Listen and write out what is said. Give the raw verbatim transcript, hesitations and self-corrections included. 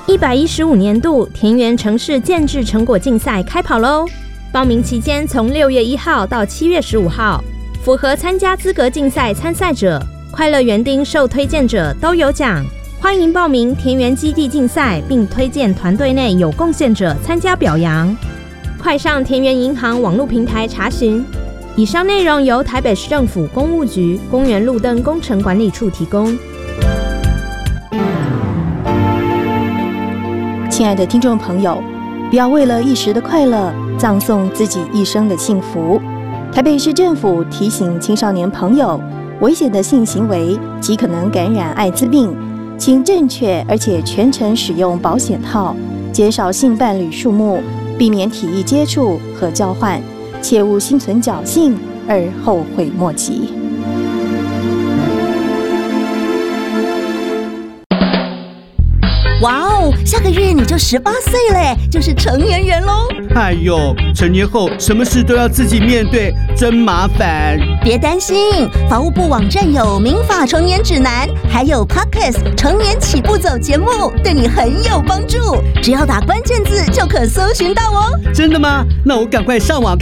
一百一十五年度田园城市建制成果竞赛开跑喽！报名期间从六月一号到七月十五号，符合参加资格竞赛参赛者、快乐园丁受推荐者都有奖。欢迎报名田园基地竞赛，并推荐团队内有贡献者参加表扬。快上田园银行网络平台查询。以上内容由台北市政府公务局公园路灯工程管理处提供。 亲爱的听众朋友，不要为了一时的快乐葬送自己一生的幸福。台北市政府提醒青少年朋友，危险的性行为极可能感染艾滋病，请正确而且全程使用保险套，减少性伴侣数目，避免体液接触和交换，切勿心存侥幸而后悔莫及。 哇哦，下个月你就十八岁嘞，就是成年人喽！ 哎呦，成年后什么事都要自己面对，真麻烦。 别担心，法务部网站有民法成年指南，还有 Podcast 成年起步走节目，对你很有帮助。只要打关键字就可搜寻到哦。 真的吗？那我赶快上网